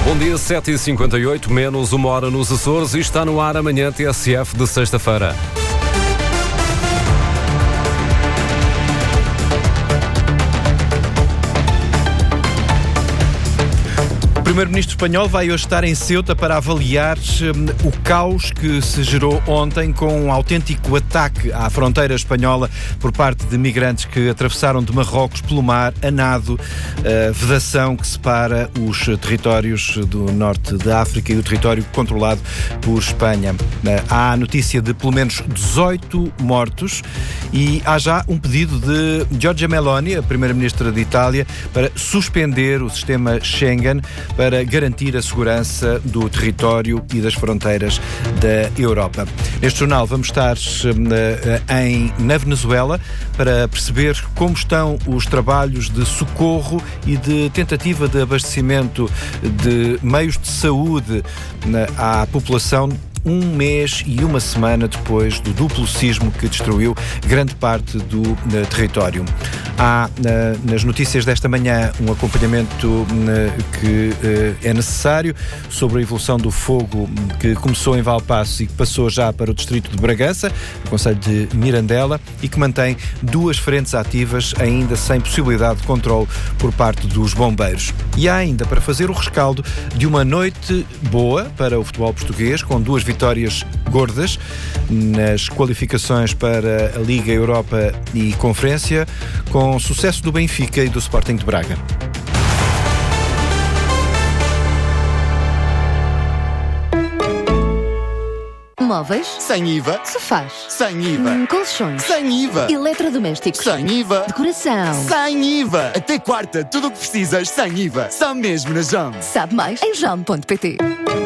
Bom dia, 7h58, menos uma hora nos Açores e está no ar amanhã TSF de sexta-feira. O primeiro-ministro espanhol vai hoje estar em Ceuta para avaliar o caos que se gerou ontem com um autêntico ataque à fronteira espanhola por parte de migrantes que atravessaram de Marrocos pelo mar a nado, a vedação que separa os territórios do norte da África e o território controlado por Espanha. Há notícia de pelo menos 18 mortos e há já um pedido de Giorgia Meloni, a primeira-ministra de Itália, para suspender o sistema Schengen para garantir a segurança do território e das fronteiras da Europa. Neste jornal vamos estar na Venezuela para perceber como estão os trabalhos de socorro e de tentativa de abastecimento de meios de saúde à população um mês e uma semana depois do duplo sismo que destruiu grande parte do território. Há nas notícias desta manhã um acompanhamento que é necessário sobre a evolução do fogo que começou em Valpaços e que passou já para o distrito de Bragança, no concelho de Mirandela, e que mantém duas frentes ativas ainda sem possibilidade de controle por parte dos bombeiros. E há ainda para fazer o rescaldo de uma noite boa para o futebol português, com duas vitórias gordas nas qualificações para a Liga Europa e Conferência, com sucesso do Benfica e do Sporting de Braga. Móveis? Sem IVA. Sofás? Sem IVA. Colchões? Sem IVA. Eletrodomésticos? Sem IVA. Decoração? Sem IVA. Até quarta, tudo o que precisas sem IVA. Só mesmo na JOM. Sabe mais em JOM.pt.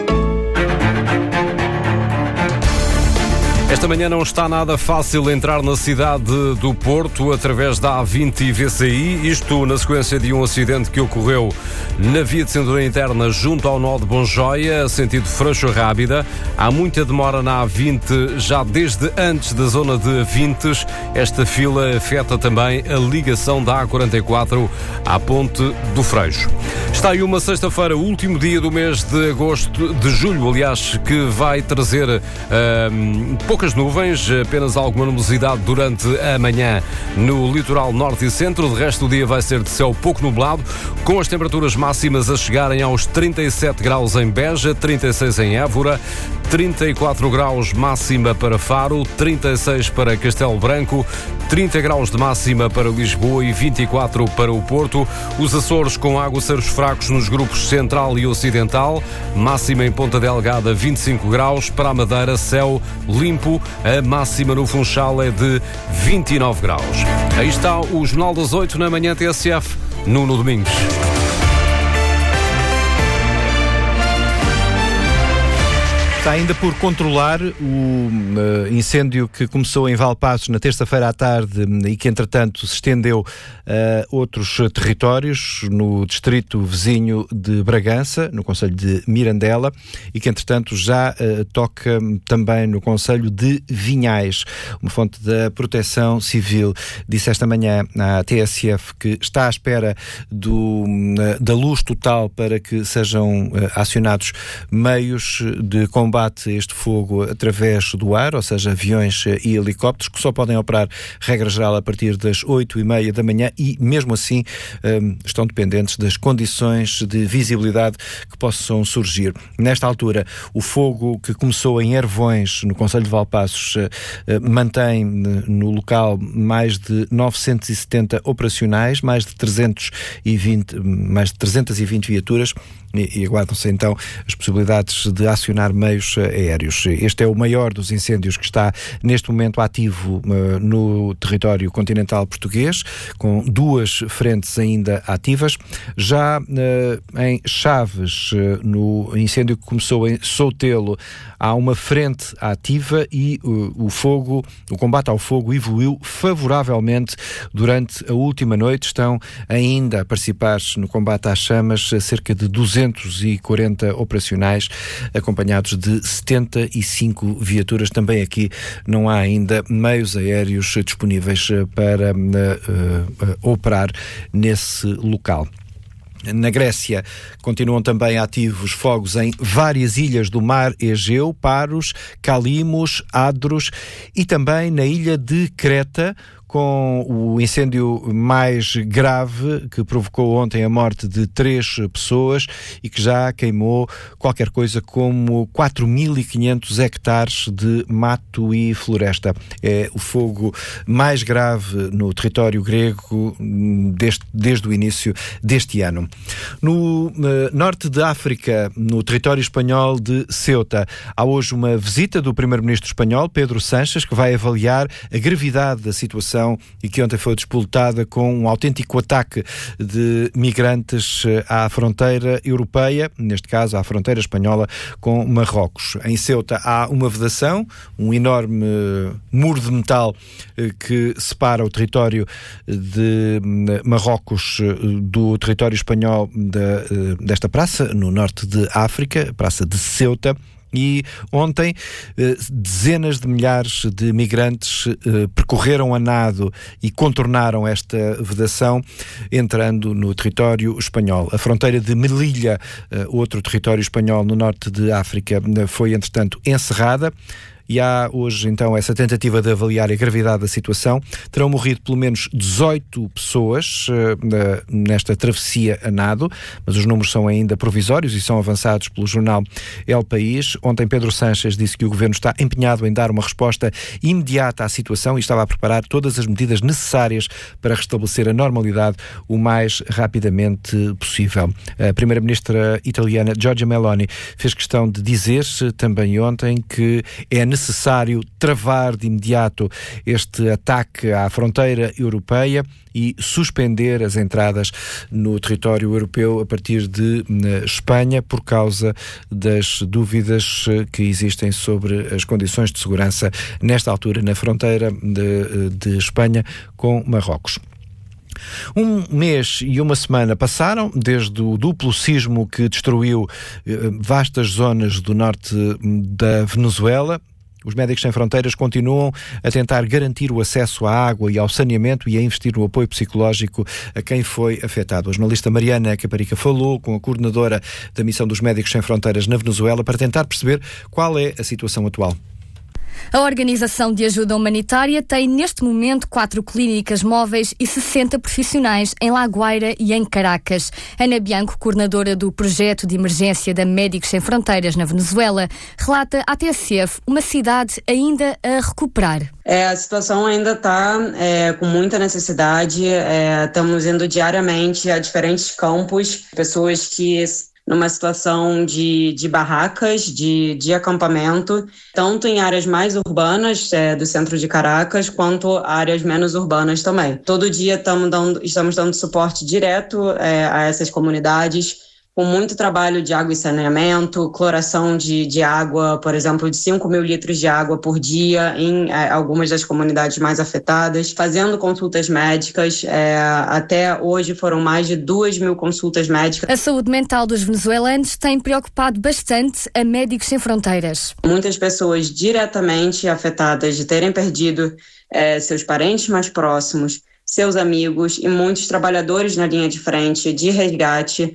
Esta manhã não está nada fácil entrar na cidade do Porto através da A20 e VCI, isto na sequência de um acidente que ocorreu na via de cintura interna junto ao nó de Bonjoia, sentido Freixo-Rábida. Há muita demora na A20 já desde antes da zona de Vintes. Esta fila afeta também a ligação da A44 à Ponte do Freixo. Está aí uma sexta-feira, o último dia do mês de agosto, de julho, aliás, que vai trazer poucas nuvens, apenas alguma nebulosidade durante a manhã no litoral norte e centro. De resto, o dia vai ser de céu pouco nublado, com as temperaturas máximas a chegarem aos 37 graus em Beja, 36 em Évora, 34 graus máxima para Faro, 36 para Castelo Branco, 30 graus de máxima para Lisboa e 24 para o Porto. Os Açores com aguaceiros fracos nos grupos central e ocidental, máxima em Ponta Delgada 25 graus, para a Madeira céu limpo, a máxima no Funchal é de 29 graus. Aí está o Jornal das 8 na manhã TSF, Nuno Domingos. Está ainda por controlar o incêndio que começou em Valpaços na terça-feira à tarde e que, entretanto, se estendeu a outros territórios no distrito vizinho de Bragança, no concelho de Mirandela, e que, entretanto, já toca também no concelho de Vinhais. Uma fonte da Proteção Civil disse esta manhã à TSF que está à espera da luz total para que sejam acionados meios de combate a este fogo através do ar, ou seja, aviões e helicópteros, que só podem operar, regra geral, a partir das 8h30 da manhã e, mesmo assim, estão dependentes das condições de visibilidade que possam surgir. Nesta altura, o fogo que começou em Ervões, no concelho de Valpaços, mantém no local mais de 970 operacionais, mais de 320 viaturas, e aguardam-se então as possibilidades de acionar meios aéreos. Este é o maior dos incêndios que está neste momento ativo no território continental português, com duas frentes ainda ativas. Já em Chaves, no incêndio que começou em Soutelo, há uma frente ativa e o combate ao fogo evoluiu favoravelmente durante a última noite. Estão ainda a participar no combate às chamas cerca de 240 operacionais, acompanhados de 75 viaturas. Também aqui não há ainda meios aéreos disponíveis para operar nesse local. Na Grécia continuam também ativos fogos em várias ilhas do mar Egeu, Paros, Calimos, Adros e também na ilha de Creta, com o incêndio mais grave que provocou ontem a morte de 3 pessoas e que já queimou qualquer coisa como 4.500 hectares de mato e floresta. É o fogo mais grave no território grego desde o início deste ano. No norte de África, no território espanhol de Ceuta, há hoje uma visita do primeiro-ministro espanhol, Pedro Sánchez, que vai avaliar a gravidade da situação e que ontem foi despoltada com um autêntico ataque de migrantes à fronteira europeia, neste caso à fronteira espanhola com Marrocos. Em Ceuta há uma vedação, um enorme muro de metal que separa o território de Marrocos do território espanhol desta praça, no norte de África, a praça de Ceuta. E ontem dezenas de milhares de migrantes percorreram a nado e contornaram esta vedação, entrando no território espanhol. A fronteira de Melilla, outro território espanhol no norte de África, foi entretanto encerrada. E há hoje, então, essa tentativa de avaliar a gravidade da situação. Terão morrido pelo menos 18 pessoas nesta travessia a nado, mas os números são ainda provisórios e são avançados pelo jornal El País. Ontem Pedro Sánchez disse que o governo está empenhado em dar uma resposta imediata à situação e estava a preparar todas as medidas necessárias para restabelecer a normalidade o mais rapidamente possível. A primeira-ministra italiana Giorgia Meloni fez questão de dizer também ontem que é necessário travar de imediato este ataque à fronteira europeia e suspender as entradas no território europeu a partir de Espanha por causa das dúvidas que existem sobre as condições de segurança nesta altura na fronteira de Espanha com Marrocos. Um mês e uma semana passaram desde o duplo sismo que destruiu vastas zonas do norte da Venezuela. Os Médicos Sem Fronteiras continuam a tentar garantir o acesso à água e ao saneamento e a investir no apoio psicológico a quem foi afetado. A jornalista Mariana Caparica falou com a coordenadora da missão dos Médicos Sem Fronteiras na Venezuela para tentar perceber qual é a situação atual. A Organização de Ajuda Humanitária tem neste momento 4 clínicas móveis e 60 profissionais em La Guaira e em Caracas. Ana Bianco, coordenadora do projeto de emergência da Médicos Sem Fronteiras na Venezuela, relata à TSF uma cidade ainda a recuperar. A situação ainda está com muita necessidade. Estamos indo diariamente a diferentes campos, pessoas que numa situação de barracas, de acampamento, tanto em áreas mais urbanas do centro de Caracas, quanto áreas menos urbanas também. Todo dia estamos dando suporte direto a essas comunidades, com muito trabalho de água e saneamento, cloração de água, por exemplo, de 5.000 litros de água por dia em algumas das comunidades mais afetadas, fazendo consultas médicas. Até hoje foram mais de 2.000 consultas médicas. A saúde mental dos venezuelanos tem preocupado bastante a Médicos Sem Fronteiras. Muitas pessoas diretamente afetadas de terem perdido seus parentes mais próximos, seus amigos e muitos trabalhadores na linha de frente de resgate,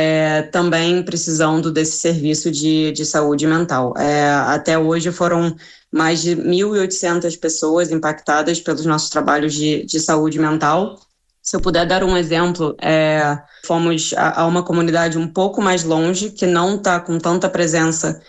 também precisando desse serviço de saúde mental. Até hoje foram mais de 1.800 pessoas impactadas pelos nossos trabalhos de saúde mental. Se eu puder dar um exemplo, fomos a uma comunidade um pouco mais longe, que não está com tanta presença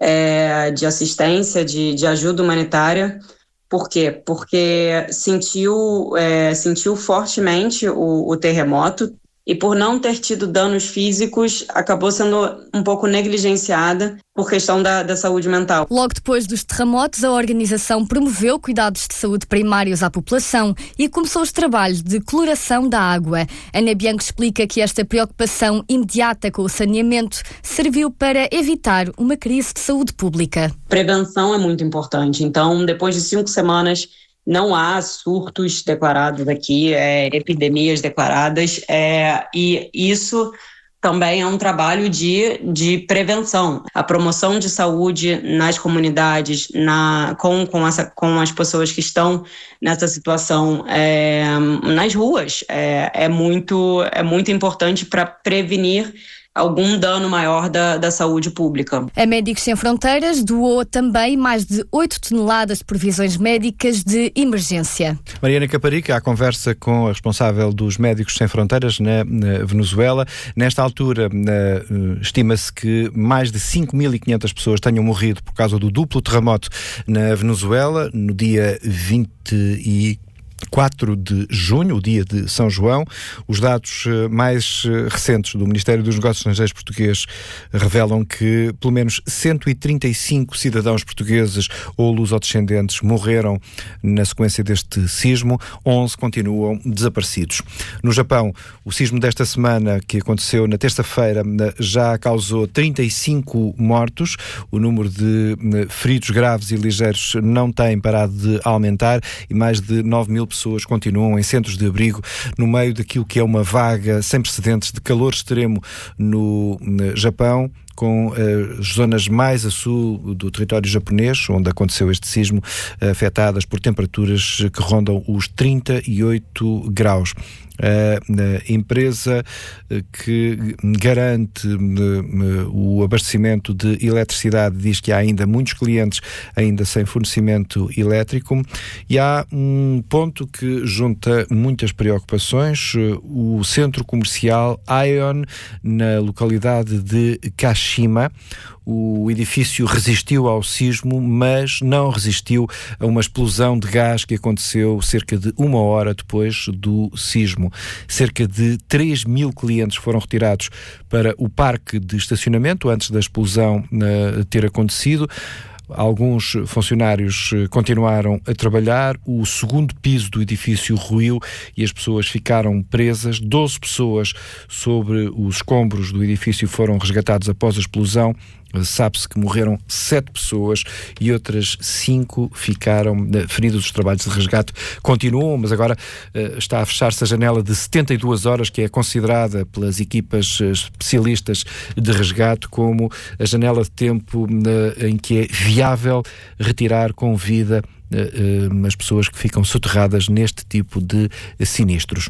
de assistência, de ajuda humanitária. Por quê? Porque sentiu fortemente o terremoto e, por não ter tido danos físicos, acabou sendo um pouco negligenciada por questão da saúde mental. Logo depois dos terremotos, a organização promoveu cuidados de saúde primários à população e começou os trabalhos de cloração da água. Ana Bianco explica que esta preocupação imediata com o saneamento serviu para evitar uma crise de saúde pública. Prevenção é muito importante. Então, depois de 5 semanas, não há surtos declarados aqui, epidemias declaradas, e isso também é um trabalho de prevenção, a promoção de saúde nas comunidades, com as pessoas que estão nessa situação nas ruas. É muito importante para prevenir algum dano maior da saúde pública. A Médicos Sem Fronteiras doou também mais de 8 toneladas de provisões médicas de emergência. Mariana Caparica, à conversa com a responsável dos Médicos Sem Fronteiras na Venezuela. Nesta altura, estima-se que mais de 5.500 pessoas tenham morrido por causa do duplo terremoto na Venezuela, no dia 4 de junho, o dia de São João. Os dados mais recentes do Ministério dos Negócios Estrangeiros português revelam que pelo menos 135 cidadãos portugueses ou lusodescendentes morreram na sequência deste sismo, 11 continuam desaparecidos. No Japão, o sismo desta semana, que aconteceu na terça-feira, já causou 35 mortos. O número de feridos graves e ligeiros não tem parado de aumentar e mais de 9.000 pessoas continuam em centros de abrigo no meio daquilo que é uma vaga sem precedentes de calor extremo no Japão, com as zonas mais a sul do território japonês, onde aconteceu este sismo, afetadas por temperaturas que rondam os 38 graus. A empresa que garante o abastecimento de eletricidade diz que há ainda muitos clientes ainda sem fornecimento elétrico, e há um ponto que junta muitas preocupações: o centro comercial Aeon, na localidade de Kashima. O edifício resistiu ao sismo, mas não resistiu a uma explosão de gás que aconteceu cerca de 1 hora depois do sismo. Cerca de 3.000 clientes foram retirados para o parque de estacionamento antes da explosão ter acontecido. Alguns funcionários continuaram a trabalhar, o segundo piso do edifício ruiu e as pessoas ficaram presas. 12 pessoas sobre os escombros do edifício foram resgatadas após a explosão. Sabe-se que morreram 7 pessoas e outras 5 ficaram feridas. Os trabalhos de resgate continuam, mas agora está a fechar-se a janela de 72 horas, que é considerada pelas equipas especialistas de resgate como a janela de tempo em que é viável retirar com vida as pessoas que ficam soterradas neste tipo de sinistros.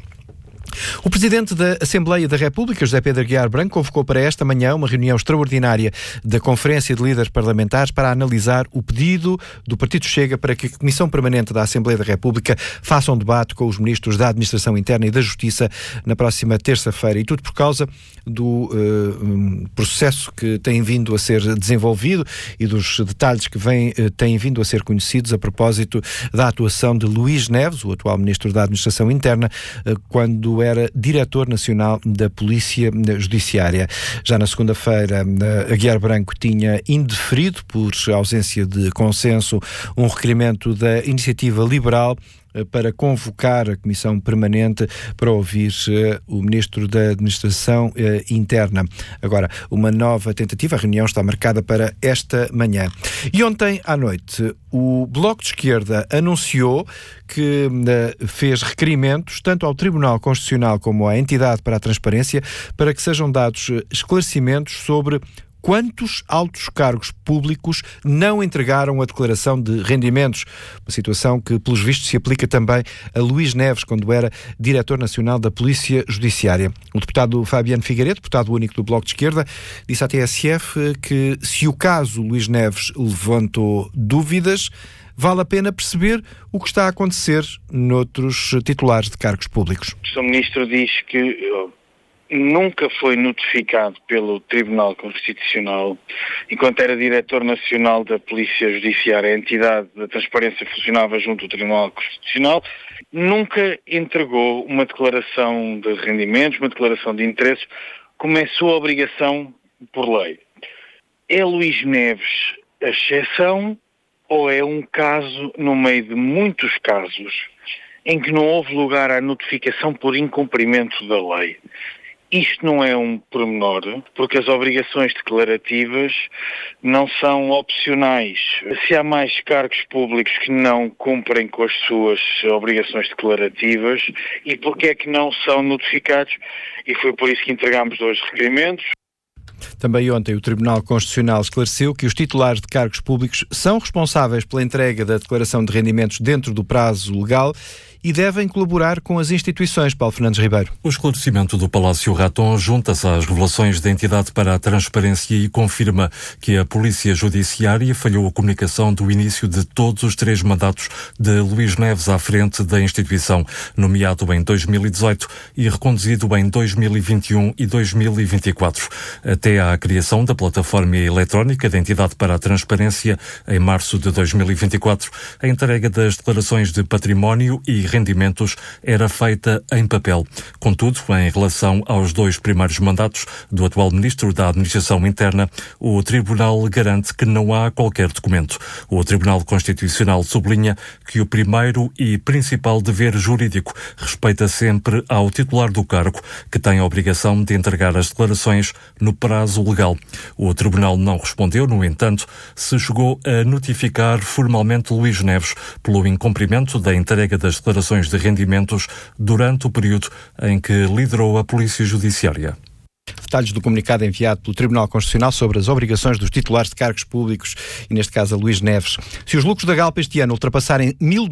O Presidente da Assembleia da República, José Pedro Aguiar Branco, convocou para esta manhã uma reunião extraordinária da Conferência de Líderes Parlamentares para analisar o pedido do Partido Chega para que a Comissão Permanente da Assembleia da República faça um debate com os Ministros da Administração Interna e da Justiça na próxima terça-feira. E tudo por causa do processo que tem vindo a ser desenvolvido e dos detalhes que têm vindo a ser conhecidos a propósito da atuação de Luís Neves, o atual Ministro da Administração Interna, quando era Diretor Nacional da Polícia Judiciária. Já na segunda-feira, Aguiar Branco tinha indeferido, por ausência de consenso, um requerimento da Iniciativa Liberal para convocar a Comissão Permanente para ouvir o Ministro da Administração Interna. Agora, uma nova tentativa, a reunião está marcada para esta manhã. E ontem à noite, o Bloco de Esquerda anunciou que fez requerimentos tanto ao Tribunal Constitucional como à Entidade para a Transparência para que sejam dados esclarecimentos sobre quantos altos cargos públicos não entregaram a declaração de rendimentos. Uma situação que, pelos vistos, se aplica também a Luís Neves, quando era Diretor Nacional da Polícia Judiciária. O deputado Fabiano Figueiredo, deputado único do Bloco de Esquerda, disse à TSF que, se o caso Luís Neves levantou dúvidas, vale a pena perceber o que está a acontecer noutros titulares de cargos públicos. O Sr. Ministro diz que nunca foi notificado pelo Tribunal Constitucional, enquanto era Diretor Nacional da Polícia Judiciária, a entidade da transparência funcionava junto ao Tribunal Constitucional, nunca entregou uma declaração de rendimentos, uma declaração de interesses, como é sua obrigação por lei. É Luís Neves a exceção ou é um caso no meio de muitos casos em que não houve lugar à notificação por incumprimento da lei? Isto não é um pormenor, porque as obrigações declarativas não são opcionais. Se há mais cargos públicos que não cumprem com as suas obrigações declarativas, e porque é que não são notificados? E foi por isso que entregámos 2 requerimentos. Também ontem o Tribunal Constitucional esclareceu que os titulares de cargos públicos são responsáveis pela entrega da declaração de rendimentos dentro do prazo legal e devem colaborar com as instituições. Paulo Fernandes Ribeiro. O esclarecimento do Palácio Raton junta-se às revelações da Entidade para a Transparência e confirma que a Polícia Judiciária falhou a comunicação do início de todos os 3 mandatos de Luís Neves à frente da instituição, nomeado em 2018 e reconduzido em 2021 e 2024. Até à criação da plataforma eletrónica da Entidade para a Transparência, em março de 2024, a entrega das declarações de património e rendimentos era feita em papel. Contudo, em relação aos 2 primeiros mandatos do atual Ministro da Administração Interna, o Tribunal garante que não há qualquer documento. O Tribunal Constitucional sublinha que o primeiro e principal dever jurídico respeita sempre ao titular do cargo, que tem a obrigação de entregar as declarações no prazo legal. O Tribunal não respondeu, no entanto, se chegou a notificar formalmente Luís Neves pelo incumprimento da entrega das declarações de rendimentos durante o período em que liderou a Polícia Judiciária. Detalhes do comunicado enviado pelo Tribunal Constitucional sobre as obrigações dos titulares de cargos públicos e, neste caso, a Luís Neves. Se os lucros da Galp este ano ultrapassarem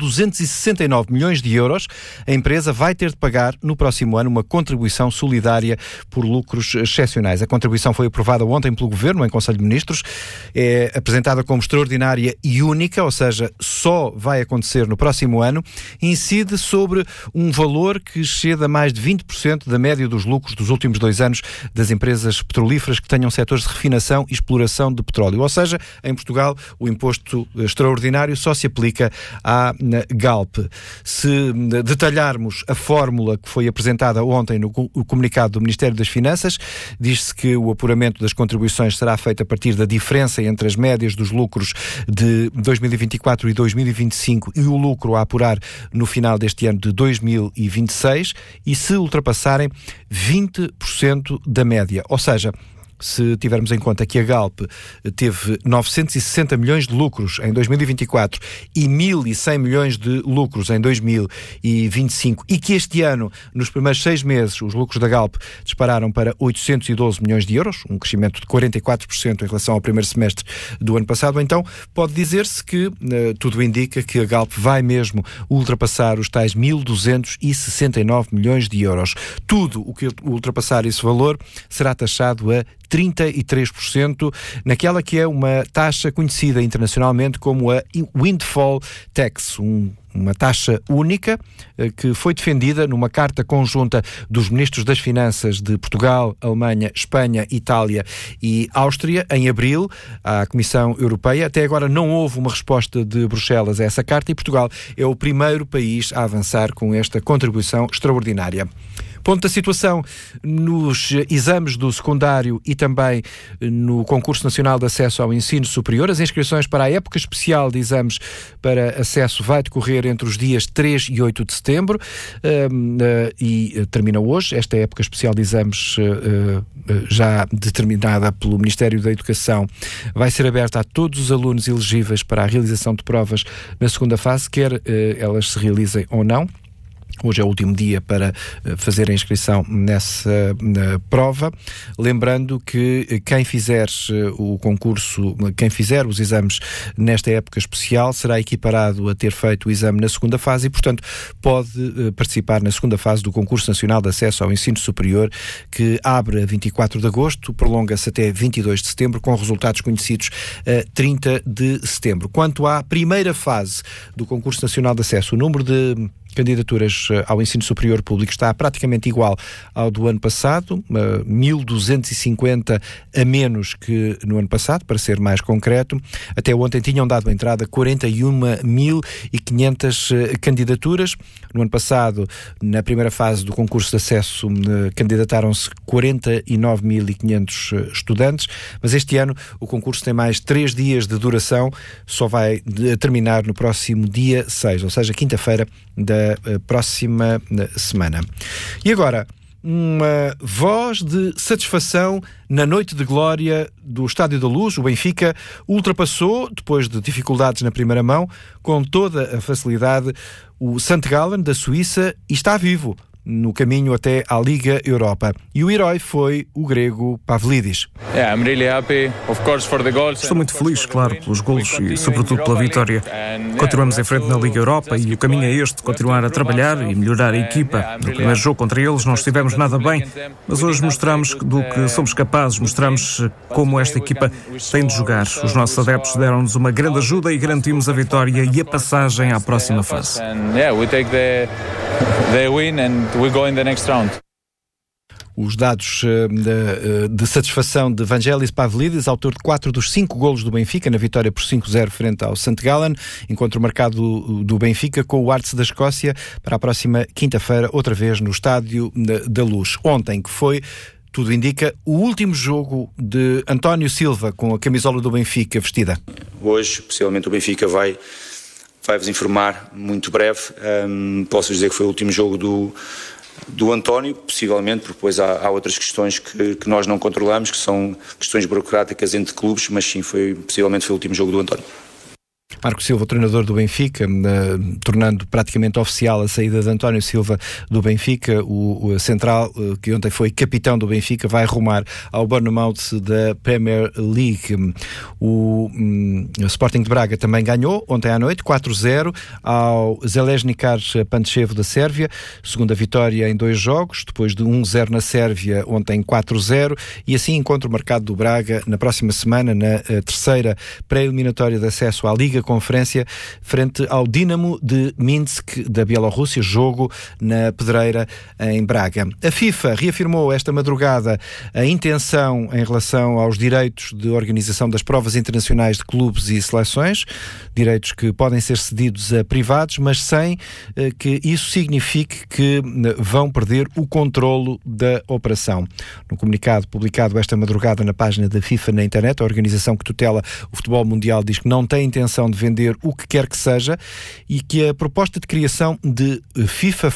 1.269 milhões de euros, a empresa vai ter de pagar no próximo ano uma contribuição solidária por lucros excepcionais. A contribuição foi aprovada ontem pelo Governo em Conselho de Ministros. É apresentada como extraordinária e única, ou seja, só vai acontecer no próximo ano, e incide sobre um valor que excede a mais de 20% da média dos lucros dos últimos 2 anos das empresas petrolíferas que tenham setores de refinação e exploração de petróleo. Ou seja, em Portugal, o imposto extraordinário só se aplica à Galp. Se detalharmos a fórmula que foi apresentada ontem no comunicado do Ministério das Finanças, diz-se que o apuramento das contribuições será feito a partir da diferença entre as médias dos lucros de 2024 e 2025 e o lucro a apurar no final deste ano de 2026, e se ultrapassarem 20% da média. Ou seja, se tivermos em conta que a Galp teve 960 milhões de lucros em 2024 e 1.100 milhões de lucros em 2025 e que este ano, nos primeiros 6 meses, os lucros da Galp dispararam para 812 milhões de euros, um crescimento de 44% em relação ao primeiro semestre do ano passado, então pode dizer-se que tudo indica que a Galp vai mesmo ultrapassar os tais 1.269 milhões de euros. Tudo o que ultrapassar esse valor será taxado a 33%, naquela que é uma taxa conhecida internacionalmente como a Windfall Tax, uma taxa única que foi defendida numa carta conjunta dos ministros das Finanças de Portugal, Alemanha, Espanha, Itália e Áustria em abril à Comissão Europeia. Até agora não houve uma resposta de Bruxelas a essa carta e Portugal é o primeiro país a avançar com esta contribuição extraordinária. Ponto da situação nos exames do secundário e também no Concurso Nacional de Acesso ao Ensino Superior. As inscrições para a época especial de exames para acesso vai decorrer entre os dias 3 e 8 de setembro e termina hoje. Esta época especial de exames, já determinada pelo Ministério da Educação, vai ser aberta a todos os alunos elegíveis para a realização de provas na segunda fase, quer elas se realizem ou não. Hoje é o último dia para fazer a inscrição nessa prova. Lembrando que quem fizer o concurso, quem fizer os exames nesta época especial, será equiparado a ter feito o exame na segunda fase e, portanto, pode participar na segunda fase do Concurso Nacional de Acesso ao Ensino Superior, que abre a 24 de agosto, prolonga-se até 22 de setembro, com resultados conhecidos a 30 de setembro. Quanto à primeira fase do Concurso Nacional de Acesso, o número de candidaturas ao ensino superior público está praticamente igual ao do ano passado, 1.250 a menos que no ano passado, para ser mais concreto. Até ontem tinham dado entrada 41.500 candidaturas. No ano passado, na primeira fase do concurso de acesso, candidataram-se 49.500 estudantes, mas este ano o concurso tem mais 3 dias de duração, só vai terminar no próximo dia 6, ou seja, quinta-feira da próxima semana. E agora, uma voz de satisfação na noite de glória do Estádio da Luz. O Benfica ultrapassou, depois de dificuldades na primeira mão, com toda a facilidade, o St. Gallen da Suíça e está vivo no caminho até à Liga Europa. E o herói foi o grego Pavlidis. Estou muito feliz, claro, pelos golos e sobretudo pela vitória. Continuamos em frente na Liga Europa e o caminho é este, continuar a trabalhar e melhorar a equipa. No primeiro jogo contra eles não estivemos nada bem, mas hoje mostramos do que somos capazes, mostramos como esta equipa tem de jogar. Os nossos adeptos deram-nos uma grande ajuda e garantimos a vitória e a passagem à próxima fase. Os dados de satisfação de Vangelis Pavlidis, autor de 4 dos 5 golos do Benfica, na vitória por 5-0 frente ao St. Gallen. Encontro marcado do Benfica com o Hearts da Escócia para a próxima quinta-feira, outra vez no Estádio da Luz. Ontem, que foi, tudo indica, o último jogo de António Silva com a camisola do Benfica vestida. Hoje, possivelmente, o Benfica vai-vos informar muito breve. Posso dizer que foi o último jogo do António, possivelmente, porque depois há outras questões que nós não controlamos, que são questões burocráticas entre clubes, mas sim, possivelmente foi o último jogo do António. Marco Silva, treinador do Benfica, tornando praticamente oficial a saída de António Silva do Benfica. O central, que ontem foi capitão do Benfica, vai rumar ao Bournemouth da Premier League. O Sporting de Braga também ganhou ontem à noite, 4-0, ao Željezničar Pančevo da Sérvia, segunda vitória em 2 jogos, depois de 1-0 na Sérvia, ontem 4-0, e assim encontro marcado do Braga na próxima semana, na terceira pré-eliminatória de acesso à Liga Conferência, frente ao Dinamo de Minsk da Bielorrússia, jogo na Pedreira em Braga. A FIFA reafirmou esta madrugada a intenção em relação aos direitos de organização das provas internacionais de clubes e seleções, direitos que podem ser cedidos a privados, mas sem que isso signifique que vão perder o controlo da operação. No comunicado publicado esta madrugada na página da FIFA na internet, a organização que tutela o futebol mundial diz que não tem intenção de vender o que quer que seja e que a proposta de criação de FIFA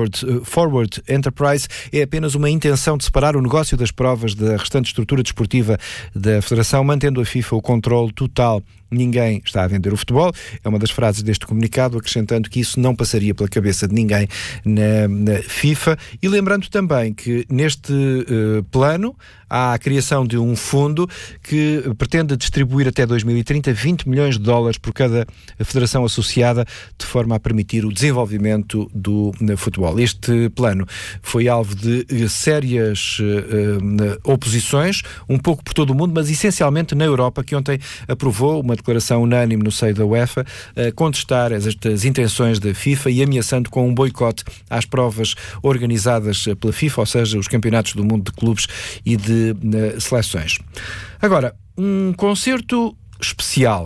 Forward Enterprise é apenas uma intenção de separar o negócio das provas da restante estrutura desportiva da Federação, mantendo a FIFA o controle total. Ninguém está a vender o futebol, é uma das frases deste comunicado, acrescentando que isso não passaria pela cabeça de ninguém na FIFA, e lembrando também que neste plano há a criação de um fundo que pretende distribuir até 2030 $20 milhões por cada federação associada, de forma a permitir o desenvolvimento do futebol. Este plano foi alvo de sérias oposições, um pouco por todo o mundo, mas essencialmente na Europa, que ontem aprovou uma declaração unânime no seio da UEFA a contestar estas intenções da FIFA e ameaçando com um boicote às provas organizadas pela FIFA, ou seja, os campeonatos do mundo de clubes e de seleções. Agora, um concerto especial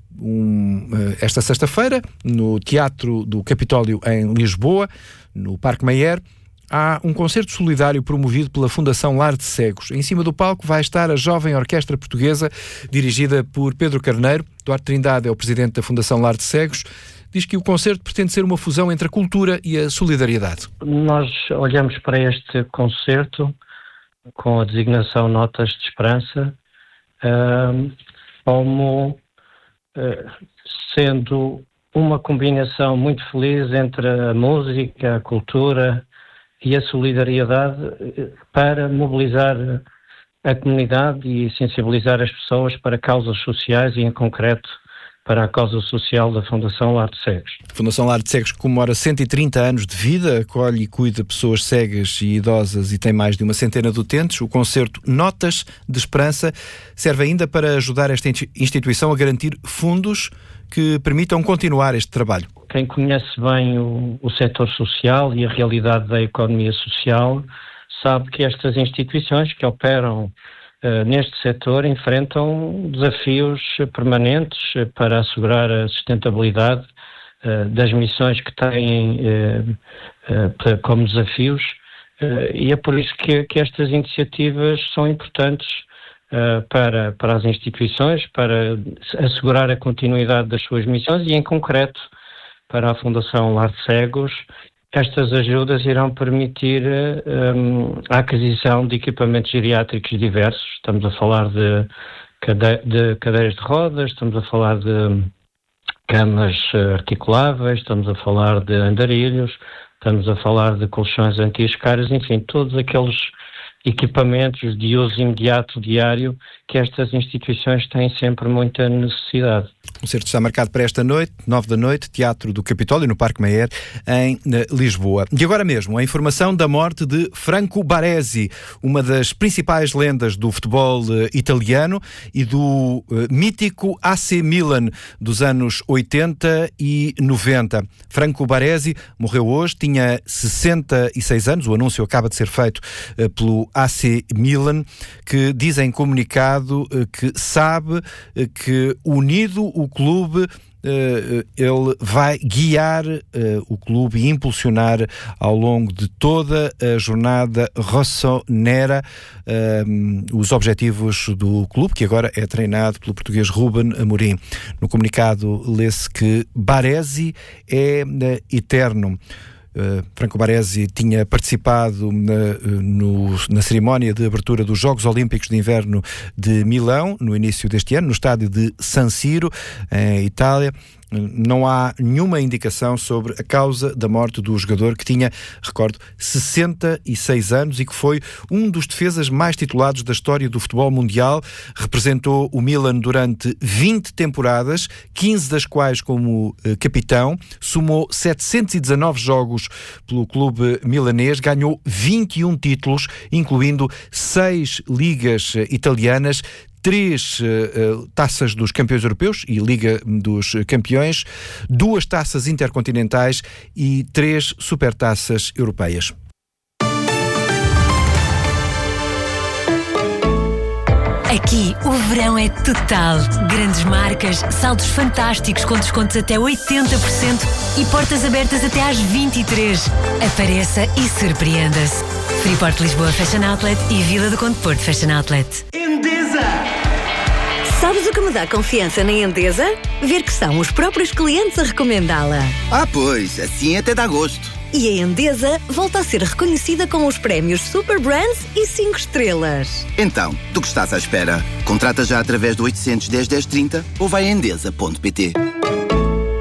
esta sexta-feira no Teatro do Capitólio em Lisboa, no Parque Mayer. Há um concerto solidário promovido pela Fundação Lar de Cegos. Em cima do palco vai estar a jovem orquestra portuguesa, dirigida por Pedro Carneiro. Duarte Trindade é o presidente da Fundação Lar de Cegos. Diz que o concerto pretende ser uma fusão entre a cultura e a solidariedade. Nós olhamos para este concerto com a designação Notas de Esperança como sendo uma combinação muito feliz entre a música, a cultura e a solidariedade para mobilizar a comunidade e sensibilizar as pessoas para causas sociais e, em concreto, para a causa social da Fundação Lar de Cegos. A Fundação Lar de Cegos comemora 130 anos de vida, acolhe e cuida pessoas cegas e idosas e tem mais de uma centena de utentes. O concerto Notas de Esperança serve ainda para ajudar esta instituição a garantir fundos que permitam continuar este trabalho. Quem conhece bem o setor social e a realidade da economia social sabe que estas instituições que operam neste setor enfrentam desafios permanentes para assegurar a sustentabilidade das missões que têm como desafios, e é por isso que estas iniciativas são importantes para as instituições, para assegurar a continuidade das suas missões e, em concreto, para a Fundação Lar de Cegos, estas ajudas irão permitir a aquisição de equipamentos geriátricos diversos. Estamos a falar de cadeiras de rodas, estamos a falar de camas articuláveis, estamos a falar de andarilhos, estamos a falar de colchões anti-escaras, enfim, todos aqueles equipamentos de uso imediato, diário, que estas instituições têm sempre muita necessidade. O concerto está marcado para esta noite, 9 da noite, Teatro do Capitólio, no Parque Mayer, em Lisboa. E agora mesmo, a informação da morte de Franco Baresi, uma das principais lendas do futebol italiano e do mítico AC Milan dos anos 80 e 90. Franco Baresi morreu hoje, tinha 66 anos, o anúncio acaba de ser feito pelo AC Milan, que diz em comunicado que sabe que unido o clube ele vai guiar o clube e impulsionar ao longo de toda a jornada rossonera os objetivos do clube, que agora é treinado pelo português Ruben Amorim. No comunicado lê-se que Baresi é eterno. Franco Baresi tinha participado na cerimónia de abertura dos Jogos Olímpicos de Inverno de Milão, no início deste ano, no estádio de San Siro, em Itália. Não há nenhuma indicação sobre a causa da morte do jogador, que tinha, recordo, 66 anos e que foi um dos defesas mais titulados da história do futebol mundial. Representou o Milan durante 20 temporadas, 15 das quais como capitão, somou 719 jogos pelo clube milanês, ganhou 21 títulos, incluindo 6 ligas italianas, 3 taças dos campeões europeus e Liga dos Campeões, 2 taças intercontinentais e 3 supertaças europeias. Aqui o verão é total. Grandes marcas, saldos fantásticos com descontos até 80% e portas abertas até às 23. Apareça e surpreenda-se. Freeport Lisboa Fashion Outlet e Vila do Conde Porto Fashion Outlet. Endesa! Sabes o que me dá confiança na Endesa? Ver que são os próprios clientes a recomendá-la. Ah, pois, assim até dá gosto. E a Endesa volta a ser reconhecida com os prémios Super Brands e 5 estrelas. Então, do que estás à espera? Contrata já através do 810 1030 ou vai a endesa.pt.